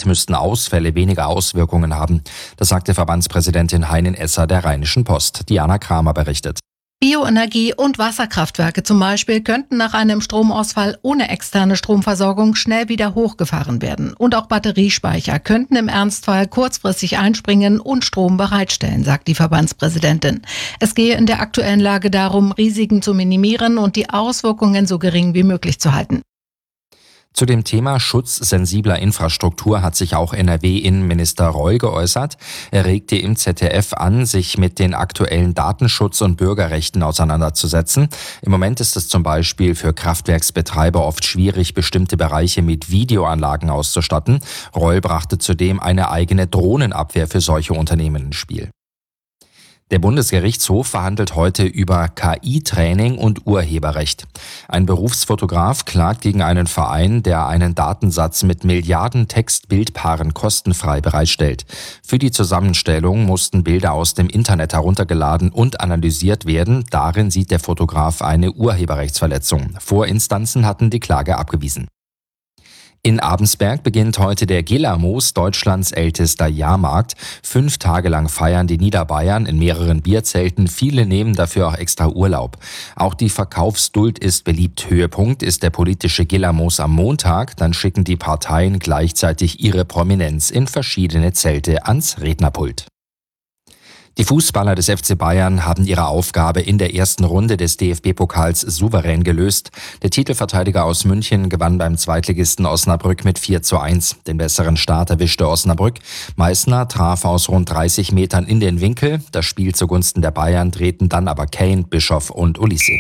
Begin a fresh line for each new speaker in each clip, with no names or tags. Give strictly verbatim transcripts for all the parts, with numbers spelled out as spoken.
Hybrid müssten Ausfälle weniger Auswirkungen haben. Das sagte Verbandspräsidentin Heinin Esser der Rheinischen Post. Diana Kramer berichtet.
Bioenergie- und Wasserkraftwerke zum Beispiel könnten nach einem Stromausfall ohne externe Stromversorgung schnell wieder hochgefahren werden. Und auch Batteriespeicher könnten im Ernstfall kurzfristig einspringen und Strom bereitstellen, sagt die Verbandspräsidentin. Es gehe in der aktuellen Lage darum, Risiken zu minimieren und die Auswirkungen so gering wie möglich zu halten.
Zu dem Thema Schutz sensibler Infrastruktur hat sich auch N R W-Innenminister Reul geäußert. Er regte im Z D F an, sich mit den aktuellen Datenschutz- und Bürgerrechten auseinanderzusetzen. Im Moment ist es zum Beispiel für Kraftwerksbetreiber oft schwierig, bestimmte Bereiche mit Videoanlagen auszustatten. Reul brachte zudem eine eigene Drohnenabwehr für solche Unternehmen ins Spiel. Der Bundesgerichtshof verhandelt heute über K I-Training und Urheberrecht. Ein Berufsfotograf klagt gegen einen Verein, der einen Datensatz mit Milliarden Text-Bildpaaren kostenfrei bereitstellt. Für die Zusammenstellung mussten Bilder aus dem Internet heruntergeladen und analysiert werden. Darin sieht der Fotograf eine Urheberrechtsverletzung. Vorinstanzen hatten die Klage abgewiesen. In Abensberg beginnt heute der Gillermoos, Deutschlands ältester Jahrmarkt. Fünf Tage lang feiern die Niederbayern in mehreren Bierzelten. Viele nehmen dafür auch extra Urlaub. Auch die Verkaufsduld ist beliebt. Höhepunkt ist der politische Gillermoos am Montag. Dann schicken die Parteien gleichzeitig ihre Prominenz in verschiedene Zelte ans Rednerpult. Die Fußballer des F C Bayern haben ihre Aufgabe in der ersten Runde des D F B-Pokals souverän gelöst. Der Titelverteidiger aus München gewann beim Zweitligisten Osnabrück mit vier zu eins. Den besseren Start erwischte Osnabrück. Meißner traf aus rund dreißig Metern in den Winkel. Das Spiel zugunsten der Bayern drehten dann aber Kane, Bischoff und Olise.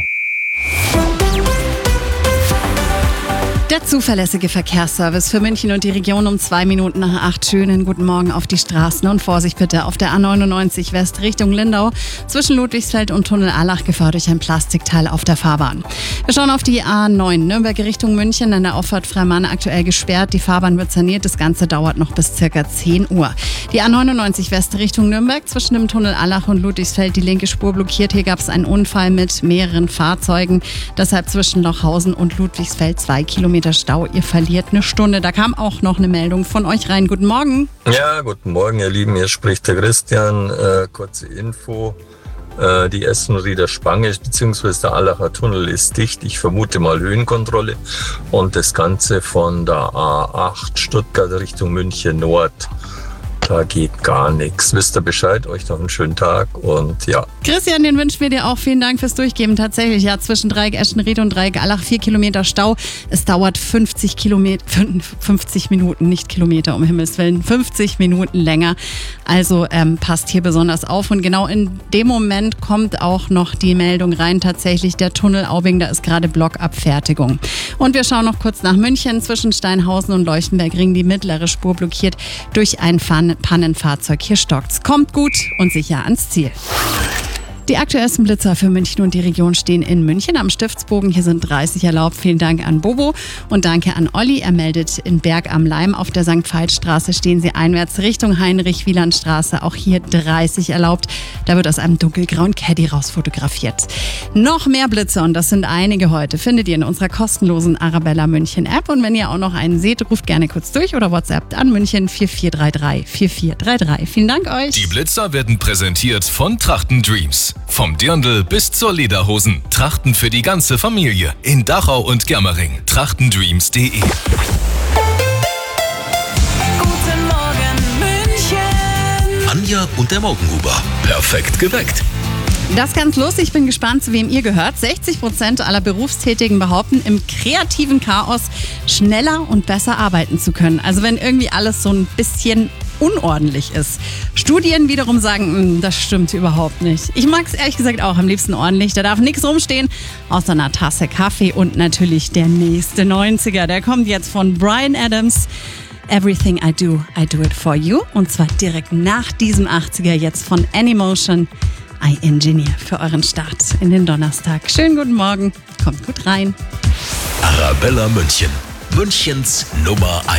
Der zuverlässige Verkehrsservice für München und die Region um zwei Minuten nach acht. Schönen guten Morgen auf die Straßen und Vorsicht bitte auf der A neunundneunzig West Richtung Lindau. Zwischen Ludwigsfeld und Tunnel Allach Gefahr durch ein Plastikteil auf der Fahrbahn. Wir schauen auf die A neun Nürnberg Richtung München an der Auffahrt Freimann aktuell gesperrt. Die Fahrbahn wird saniert. Das Ganze dauert noch bis circa zehn Uhr. Die A neunundneunzig West Richtung Nürnberg zwischen dem Tunnel Allach und Ludwigsfeld die linke Spur blockiert. Hier gab es einen Unfall mit mehreren Fahrzeugen. Deshalb zwischen Lochhausen und Ludwigsfeld zwei Kilometer Stau. Ihr verliert eine Stunde. Da kam auch noch eine Meldung von euch rein. Guten Morgen.
Ja, guten Morgen, ihr Lieben. Hier spricht der Christian. Äh, kurze Info. Äh, die Essenrieder Spange bzw. der Allacher Tunnel ist dicht. Ich vermute mal Höhenkontrolle. Und das Ganze von der A acht Stuttgart Richtung München Nord. Da geht gar nichts. Wisst ihr Bescheid? Euch noch einen schönen Tag und ja.
Christian, den wünschen wir dir auch. Vielen Dank fürs Durchgeben. Tatsächlich, ja, zwischen Dreieck Eschenried und Dreieck Allach vier Kilometer Stau. Es dauert fünfzig Kilometer, fünfzig Minuten, nicht Kilometer, um Himmels Willen, fünfzig Minuten länger. Also ähm, passt hier besonders auf. Und genau in dem Moment kommt auch noch die Meldung rein. Tatsächlich, der Tunnel Aubing, da ist gerade Blockabfertigung. Und wir schauen noch kurz nach München. Zwischen Steinhausen und Leuchtenberg-Ring die mittlere Spur blockiert durch ein Fahren Pannenfahrzeug. Hier stockt's. Kommt gut und sicher ans Ziel. Die aktuellsten Blitzer für München und die Region stehen in München am Stiftsbogen. Hier sind dreißig erlaubt. Vielen Dank an Bobo und danke an Olli. Er meldet in Berg am Leim auf der Sankt Veit-Straße stehen Sie einwärts Richtung Heinrich-Wieland-Straße. Auch hier dreißig erlaubt. Da wird aus einem dunkelgrauen Caddy raus fotografiert. Noch mehr Blitzer, und das sind einige heute, findet ihr in unserer kostenlosen Arabella München App. Und wenn ihr auch noch einen seht, ruft gerne kurz durch oder WhatsApp an München vier vier drei drei vier vier drei drei. Vielen Dank euch.
Die Blitzer werden präsentiert von Trachten Dreams. Vom Dirndl bis zur Lederhosen. Trachten für die ganze Familie. In Dachau und Germering. trachtendreams punkt de.
Guten Morgen, München.
Anja und der Morgenhuber. Perfekt geweckt.
Das ist ganz lustig. Ich bin gespannt, zu wem ihr gehört. sechzig Prozent aller Berufstätigen behaupten, im kreativen Chaos schneller und besser arbeiten zu können. Also wenn irgendwie alles so ein bisschen unordentlich ist. Studien wiederum sagen, das stimmt überhaupt nicht. Ich mag es ehrlich gesagt auch am liebsten ordentlich. Da darf nichts rumstehen, außer einer Tasse Kaffee und natürlich der nächste neunziger. Der kommt jetzt von Bryan Adams. Everything I Do, I Do It For You. Und zwar direkt nach diesem achtziger jetzt von Anymotion. I Engineer für euren Start in den Donnerstag. Schönen guten Morgen, kommt gut rein.
Arabella München, Münchens Nummer eins.